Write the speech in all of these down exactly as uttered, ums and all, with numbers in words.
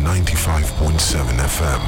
ninety-five point seven F M.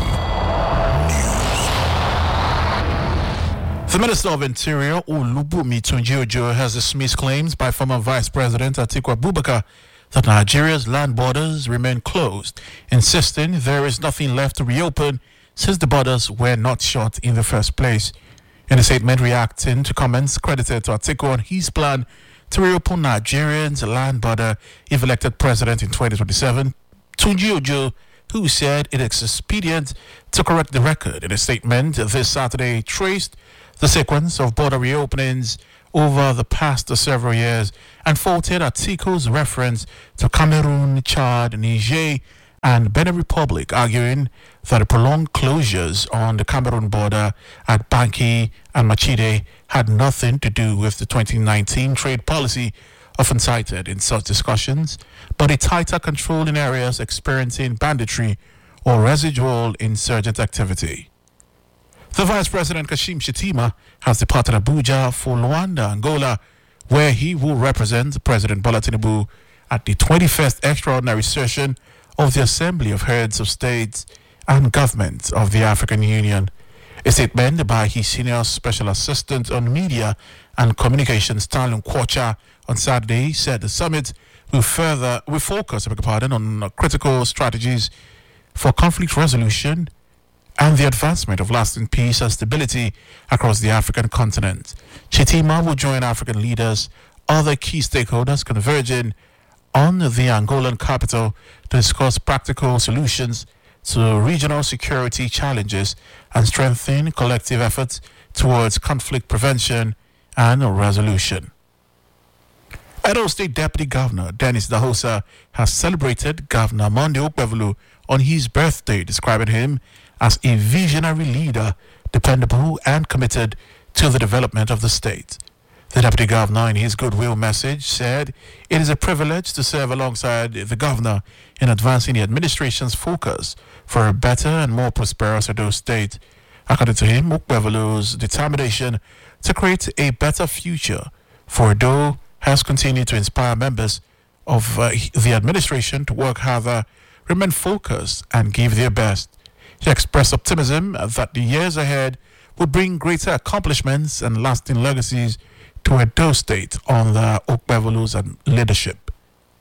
News. The Minister of Interior, Olubunmi Tunji-Ojo, has dismissed claims by former Vice President Atiku Abubakar that Nigeria's land borders remain closed, insisting there is nothing left to reopen since the borders were not shut in the first place. In a statement reacting to comments credited to Atiku on his plan to reopen Nigeria's land border if elected president in twenty twenty-seven, Tunji-Ojo, who said it is expedient to correct the record in a statement this Saturday, traced the sequence of border reopenings over the past several years and faulted Atiku's reference to Cameroon, Chad, Niger, and Benin Republic, arguing that the prolonged closures on the Cameroon border at Banki and Machide had nothing to do with the twenty nineteen trade policy often cited in such discussions, but a tighter control in areas experiencing banditry or residual insurgent activity. The Vice President Kashim Shettima has departed Abuja for Luanda, Angola, where he will represent President Bola Tinubu at the twenty-first extraordinary session of the Assembly of Heads of States and Governments of the African Union. A statement by his senior special assistant on media and communications, Talon Kwacha, on Saturday said the summit will further will focus, I beg your pardon, on critical strategies for conflict resolution and the advancement of lasting peace and stability across the African continent. Shettima will join African leaders, other key stakeholders converging on the Angolan capital to discuss practical solutions to regional security challenges and strengthen collective efforts towards conflict prevention and resolution. Edo State Deputy Governor Dennis Dahosa has celebrated Governor Monday Okpebholo on his birthday, describing him as a visionary leader, dependable and committed to the development of the state. The Deputy Governor, in his goodwill message, said it is a privilege to serve alongside the Governor in advancing the administration's focus for a better and more prosperous Edo State. According to him, Okpebholo's determination to create a better future for Edo has continued to inspire members of uh, the administration to work harder, remain focused, and give their best. He expressed optimism that the years ahead will bring greater accomplishments and lasting legacies to Edo State under Okpebholo's leadership.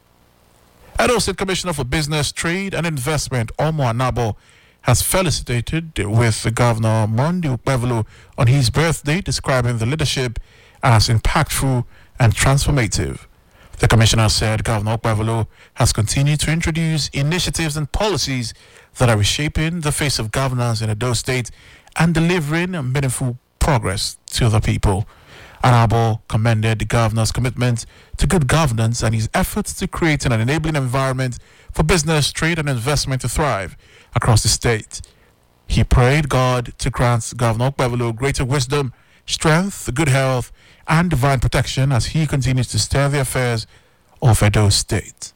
Edo State Commissioner for Business, Trade and Investment, Omo Anabo, has felicitated with Governor Monday Okpebholo on his birthday, describing the leadership as impactful and transformative. The commissioner said Governor Okpebholo has continued to introduce initiatives and policies that are reshaping the face of governance in Edo State and delivering meaningful progress to the people. Anabo commended the governor's commitment to good governance and his efforts to create an enabling environment for business, trade, and investment to thrive across the state. He prayed God to grant Governor Okpebholo greater wisdom, strength, good health, and divine protection as he continues to steer the affairs of Edo State.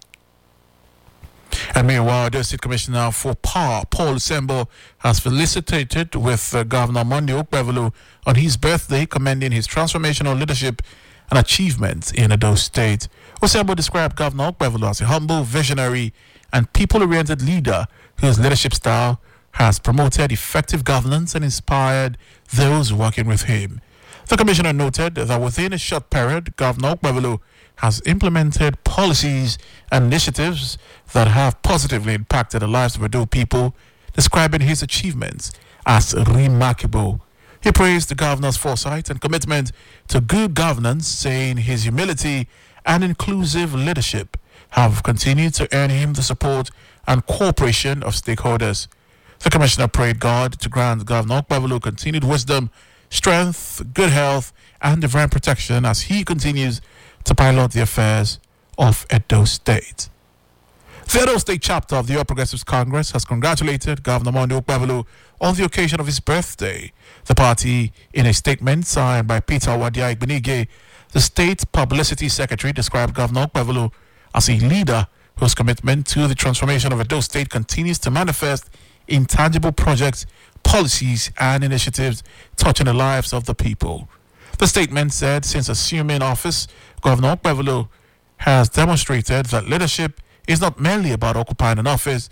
And meanwhile, Edo State Commissioner for Power, Paul Sembo, has felicitated with uh, Governor Monday Okpebholo on his birthday, commending his transformational leadership and achievements in Edo State. Osembo described Governor Okpebholo as a humble, visionary, and people-oriented leader whose leadership style has promoted effective governance and inspired those working with him. The commissioner noted that within a short period, Governor Okpebholo has implemented policies and initiatives that have positively impacted the lives of Edo people, describing his achievements as remarkable. He praised the governor's foresight and commitment to good governance, saying his humility and inclusive leadership have continued to earn him the support and cooperation of stakeholders. The commissioner prayed God to grant Governor Okpebholo continued wisdom, strength, good health, and divine protection as he continues to pilot the affairs of Edo State. The Edo State chapter of the All Progressives Congress has congratulated Governor Monday Okpebholo on the occasion of his birthday. The party, in a statement signed by Peter Wadia Igbenige, the state publicity secretary, described Governor Okpebholo as a leader whose commitment to the transformation of Edo State continues to manifest in tangible projects, policies, and initiatives touching the lives of the people. The statement said since assuming office, Governor Okpebholo has demonstrated that leadership is not merely about occupying an office,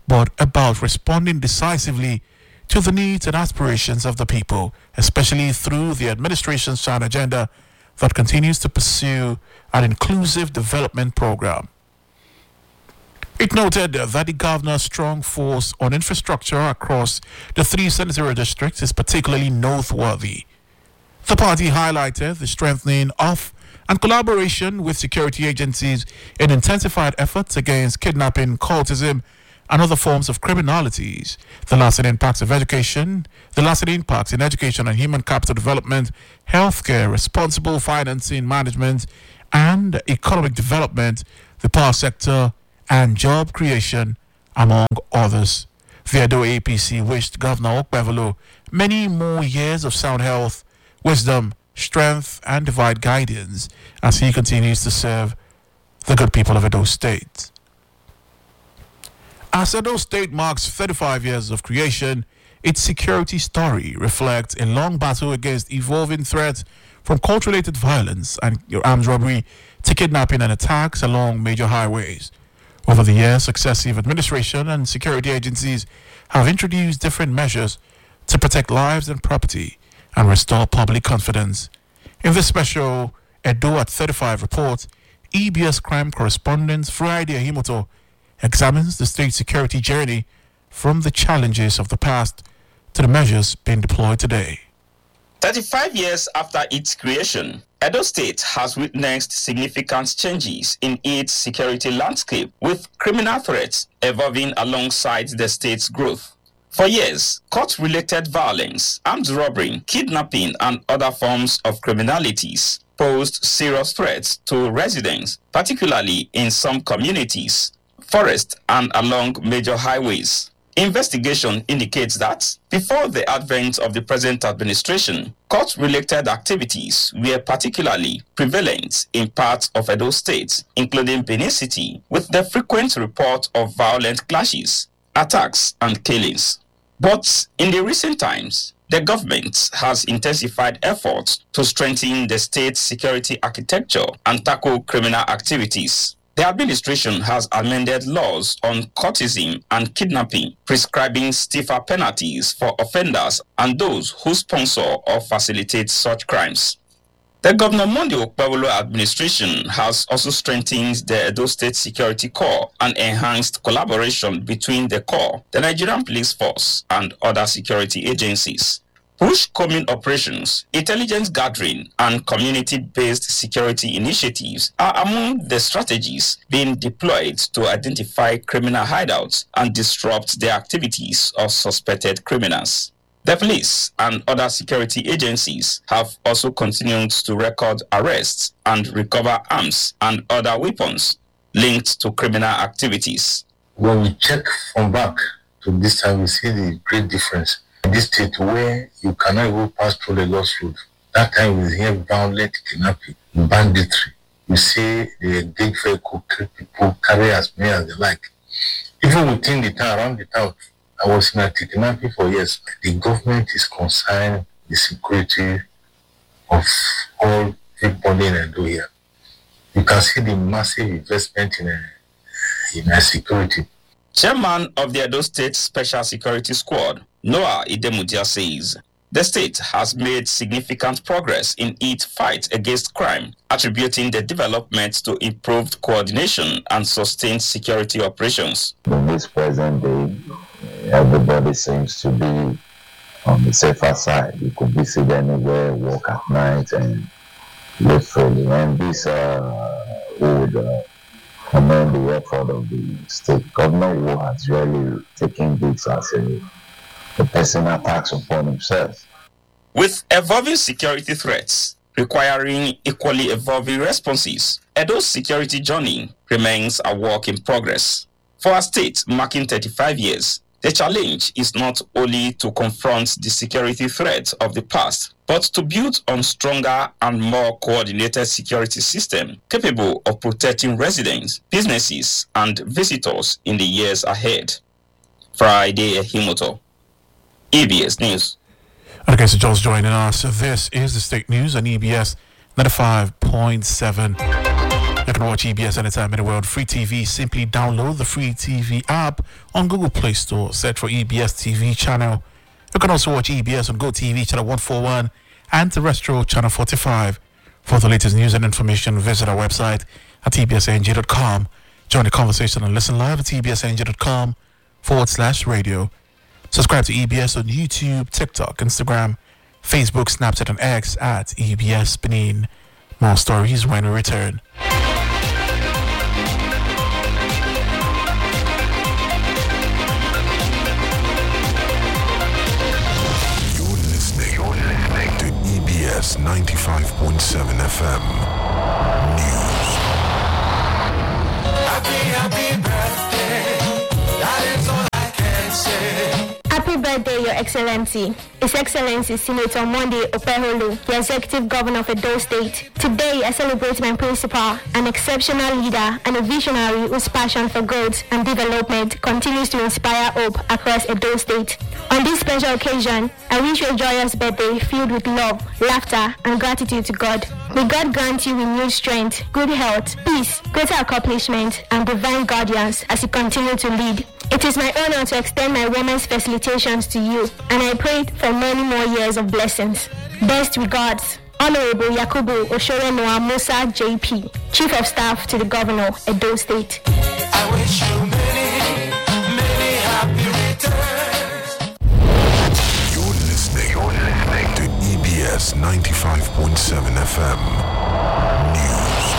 but about responding decisively to the needs and aspirations of the people, especially through the administration's sound agenda that continues to pursue an inclusive development program. It noted that the governor's strong force on infrastructure across the three senatorial districts is particularly noteworthy. The party highlighted the strengthening of and collaboration with security agencies in intensified efforts against kidnapping, cultism, and other forms of criminalities, the lasting impacts of education, the lasting impacts in education and human capital development, healthcare, responsible financing management, and economic development, the power sector, and job creation, among others. The Edo A P C wished Governor Okpebholo many more years of sound health, wisdom, strength, and divine guidance as he continues to serve the good people of Edo State. As Edo State marks thirty-five years of creation, its security story reflects a long battle against evolving threats from cult-related violence and armed robbery to kidnapping and attacks along major highways. Over the years, successive administration and security agencies have introduced different measures to protect lives and property and restore public confidence. In this special Edo at thirty-five report, E B S crime correspondent Friday Ahimoto examines the state security journey from the challenges of the past to the measures being deployed today. thirty-five years after its creation, Edo State has witnessed significant changes in its security landscape, with criminal threats evolving alongside the state's growth. For years, court-related violence, armed robbery, kidnapping, and other forms of criminalities posed serious threats to residents, particularly in some communities, forests, and along major highways. Investigation indicates that before the advent of the present administration, court-related activities were particularly prevalent in parts of Edo State, including Benin City, with the frequent report of violent clashes, attacks, and killings. But in the recent times, the government has intensified efforts to strengthen the state's security architecture and tackle criminal activities. The administration has amended laws on cultism and kidnapping, prescribing stiffer penalties for offenders and those who sponsor or facilitate such crimes. The Governor Monday Okpebholo administration has also strengthened the Edo State Security Corps and enhanced collaboration between the Corps, the Nigerian Police Force, and other security agencies. Bush-combing operations, intelligence gathering, and community-based security initiatives are among the strategies being deployed to identify criminal hideouts and disrupt the activities of suspected criminals. The police and other security agencies have also continued to record arrests and recover arms and other weapons linked to criminal activities. When we check from back to this time, we see the great difference. In this state where you cannot even pass through the Lagos road, that time we hear violent kidnapping, banditry. You see the big vehicle, people carry as many as they like. Even within the town, around the town, I was in a kidnapping for years. The government is concerned the security of all everybody in Edo here. You can see the massive investment in a, in a security. Chairman of the Edo State Special Security Squad, Noah Idemudia, says the state has made significant progress in its fight against crime, attributing the development to improved coordination and sustained security operations. In this present day, everybody seems to be on the safer side. You could visit anywhere, walk at night, and live freely. And this uh, would uh, commend the effort of the state governor, who has really taken this as a, a personal tax upon himself. With evolving security threats requiring equally evolving responses, Edo's security journey remains a work in progress. For a state marking thirty-five years, the challenge is not only to confront the security threats of the past, but to build on stronger and more coordinated security system capable of protecting residents, businesses, and visitors in the years ahead. Friday Ahimoto, E B S News. Okay, so Joel's joining us. This is the State News on E B S ninety-five point seven. You can watch E B S anytime in the world. Free T V. Simply download the Free T V app on Google Play Store. Search for E B S T V channel. You can also watch E B S on GoTV channel one forty-one and terrestrial channel forty-five. For the latest news and information, visit our website at e b s n g dot com. Join the conversation and listen live at e b s n g dot com forward slash radio. Subscribe to E B S on YouTube, TikTok, Instagram, Facebook, Snapchat, and X at E B S Benin. More stories when we return. You're listening, you're listening to E B S ninety-five point seven F M News. Happy, happy birthday. That is all I can say. Happy birthday, Your Excellency. His Excellency Senator Monday Opeholu, the Executive Governor of Edo State. Today, I celebrate my principal, an exceptional leader and a visionary whose passion for growth and development continues to inspire hope across Edo State. On this special occasion, I wish you a joyous birthday filled with love, laughter, and gratitude to God. May God grant you renewed strength, good health, peace, greater accomplishment, and divine guardians as you continue to lead. It is my honor to extend my warmest felicitations to you, and I pray for many more years of blessings. Best regards, Honorable Yakubu Oshore Noah Musa J P, Chief of Staff to the Governor, Edo State. I wish you many, many happy returns. You're listening, you're listening to E B S ninety-five point seven F M News.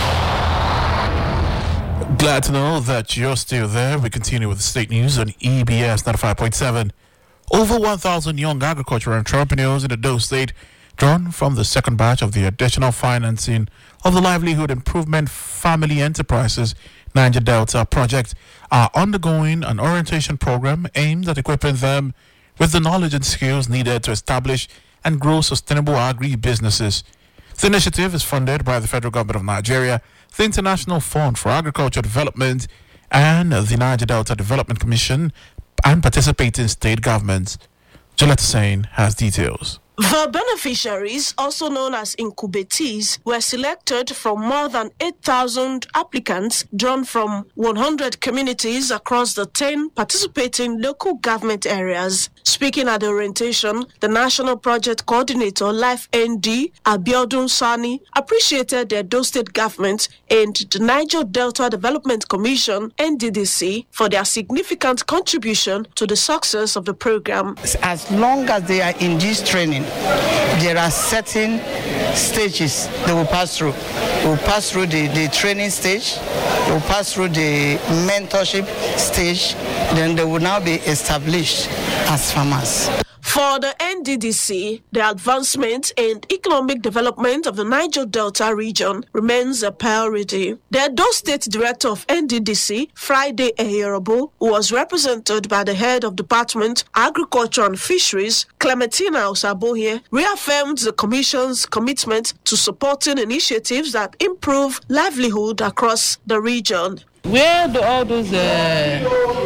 Glad to know that you're still there. We continue with the state news on E B S ninety-five point seven. Over one thousand young agricultural entrepreneurs in Edo State, drawn from the second batch of the additional financing of the Livelihood Improvement Family Enterprises Niger Delta project, are undergoing an orientation program aimed at equipping them with the knowledge and skills needed to establish and grow sustainable agri-businesses. The initiative is funded by the Federal Government of Nigeria, the International Fund for Agriculture Development, and the Niger Delta Development Commission, and participating state governments. Gillette Hussain has details. The beneficiaries, also known as incubatees, were selected from more than eight thousand applicants drawn from one hundred communities across the ten participating local government areas. Speaking at the orientation, the National Project Coordinator, Life N D, Abiodun Sani, appreciated the Edo State Government and the Niger Delta Development Commission, N D D C, for their significant contribution to the success of the program. As long as they are in this training, there are certain stages they will pass through. They will pass through the, the training stage, they will pass through the mentorship stage, then they will now be established as farmers. For the N D D C, the advancement and economic development of the Niger Delta region remains a priority. The Edo State Director of N D D C, Friday Ehirabo, who was represented by the head of Department Agriculture and Fisheries, Clementina Osaboye, reaffirmed the Commission's commitment to supporting initiatives that improve livelihood across the region. Where do all those uh,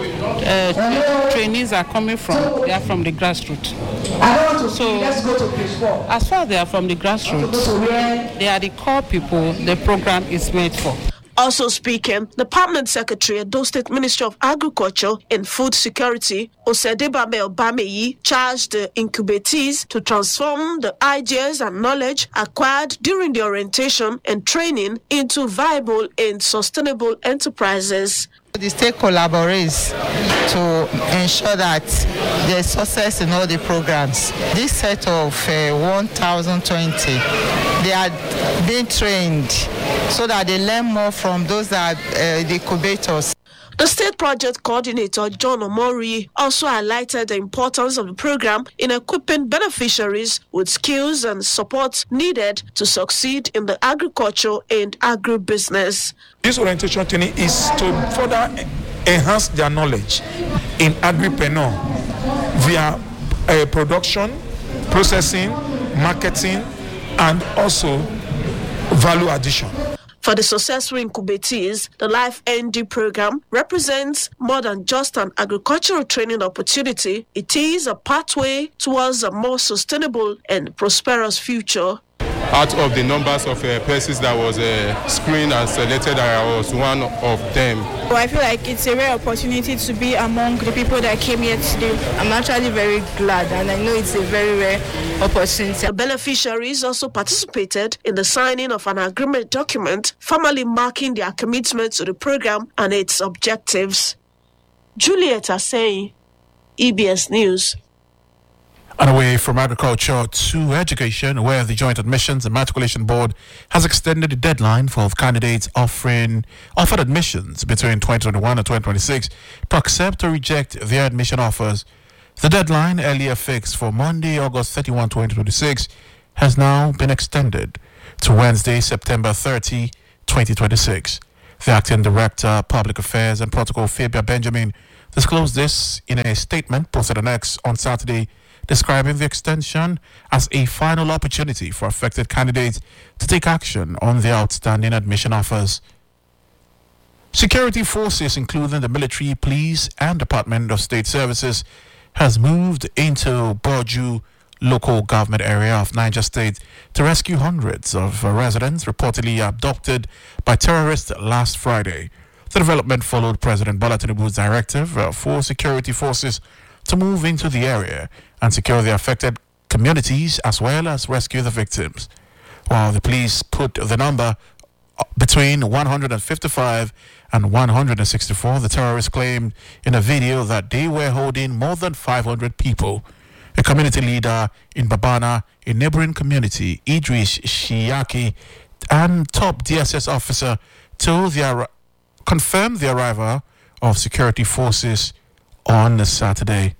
uh, trainees are coming from? They are from the grassroots. So, as far as they are from the grassroots, they are the core people the program is made for. Also speaking, the Permanent Secretary at Edo State Ministry of Agriculture and Food Security, Osedebame Obameyi, charged the incubatees to transform the ideas and knowledge acquired during the orientation and training into viable and sustainable enterprises. The state collaborates to ensure that there is success in all the programs. This set of uh, one thousand twenty, they are being trained so that they learn more from those that uh, the incubators. The State Project Coordinator, John Omori, also highlighted the importance of the program in equipping beneficiaries with skills and support needed to succeed in the agriculture and agribusiness. This orientation training is to further enhance their knowledge in agripreneur via uh, production, processing, marketing, and also value addition. For the successful incubatees, the Life N D program represents more than just an agricultural training opportunity. It is a pathway towards a more sustainable and prosperous future. out of the numbers of uh, persons that was uh, screened and selected, I was one of them. Well, I feel like it's a rare opportunity to be among the people that came here today. I'm actually very glad, and I know it's a very rare opportunity. The beneficiaries also participated in the signing of an agreement document, formally marking their commitment to the program and its objectives. Juliet Asey, E B S News. And away from agriculture to education, where the Joint Admissions and Matriculation Board has extended the deadline for candidates offering offered admissions between twenty twenty-one and twenty twenty-six to accept or reject their admission offers. The deadline, earlier fixed for Monday, August thirty-first, twenty twenty-six, has now been extended to Wednesday, September thirtieth, twenty twenty-six. The Acting Director, Public Affairs and Protocol, Fabia Benjamin, disclosed this in a statement posted on X on Saturday, describing the extension as a final opportunity for affected candidates to take action on their outstanding admission offers. Security forces, including the military, police, and Department of State Services, has moved into Borju local government area of Niger State to rescue hundreds of uh, residents reportedly abducted by terrorists last Friday. The development followed President Bola Tinubu's directive uh, for security forces to move into the area and secure the affected communities as well as rescue the victims. While the police put the number between one hundred fifty-five and one hundred sixty-four, the terrorists claimed in a video that they were holding more than five hundred people. A community leader in Babana, a neighboring community, Idris Shiaki, and top D S S officer told the confirmed the arrival of security forces on Saturday.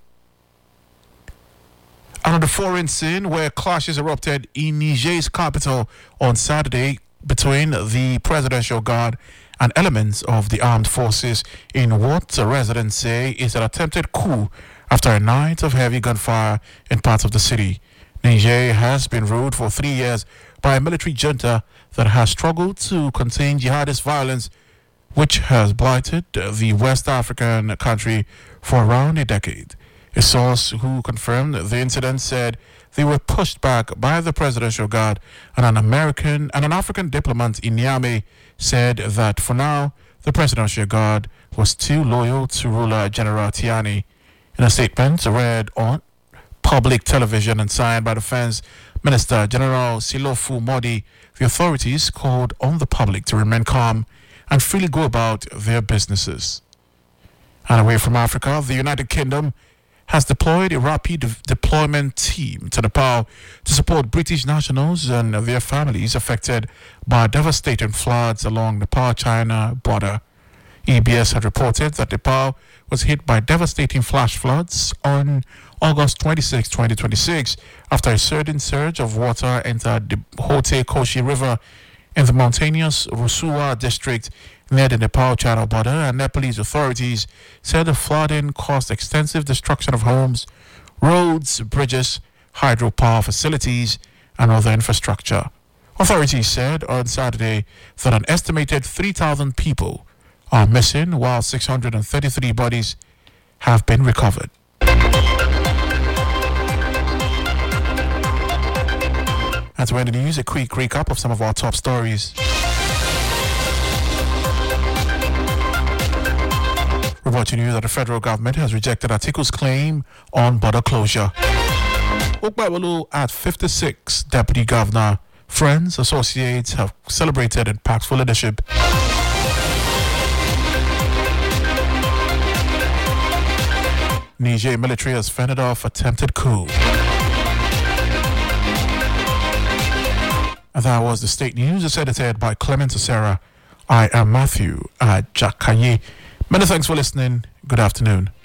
Another foreign scene where clashes erupted in Niger's capital on Saturday between the Presidential Guard and elements of the armed forces in what residents say is an attempted coup after a night of heavy gunfire in parts of the city. Niger has been ruled for three years by a military junta that has struggled to contain jihadist violence, which has blighted the West African country for around a decade. A source who confirmed the incident said they were pushed back by the Presidential Guard, and an American and an African diplomat in Niamey said that for now the Presidential Guard was too loyal to ruler General Tiani. In a statement read on public television and signed by Defense Minister General Silofu Modi, the authorities called on the public to remain calm and freely go about their businesses. And away from Africa, the United Kingdom has deployed a rapid de- deployment team to Nepal to support British nationals and their families affected by devastating floods along the Nepal-China border. E B S had reported that Nepal was hit by devastating flash floods on August twenty-sixth, twenty twenty-six, after a sudden surge of water entered the Hote Koshi River in the mountainous Rusua district near the Nepal-China border, and Nepalese authorities said the flooding caused extensive destruction of homes, roads, bridges, hydropower facilities, and other infrastructure. Authorities said on Saturday that an estimated three thousand people are missing, while six hundred thirty-three bodies have been recovered. And to end the news, a quick recap of some of our top stories. Reporting you that the federal government has rejected Atiku's claim on border closure. Okpebholo at fifty-six, Deputy Governor. Friends, associates have celebrated in impactful leadership. Niger military has fended off attempted coup. And that was the state news. It's edited by Clement Sarah. I am Matthew Ajakaye. Many thanks for listening. Good afternoon.